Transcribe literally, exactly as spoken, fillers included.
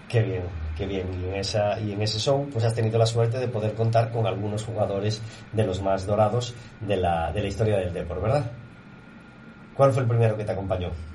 Qué bien, qué bien. Y en esa y en ese show pues has tenido la suerte de poder contar con algunos jugadores de los más dorados de la, de la historia del deporte, ¿verdad? ¿Cuál fue el primero que te acompañó?